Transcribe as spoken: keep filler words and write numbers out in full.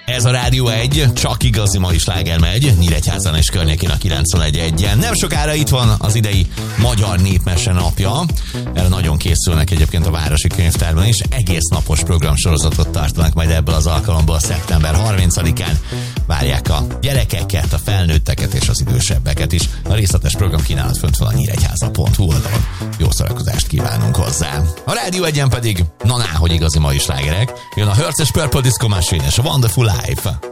Ez a Rádió egy, csak igazi mai sláger megy, Nyíregyházán és környékén a kilencvenegy egyen. Nem sokára itt van az idei Magyar Népmese napja. Erre nagyon készülnek egyébként a Városi Könyvtárban is. Egész napos programsorozatot tartanak majd ebből az alkalomból szeptember harmincadikán. Várják a gyerekeket, a felnőtteket és az idősebbeket is. A részletes programkínálat fönt van a nyíregyháza pont hu oldalon. Jó szórakozást kívánunk hozzá. A Rádió egyen pedig, na ná, hogy igazi mai slágerek. Jön a Hertz és Purple Disco Machine és a Wonderful Life.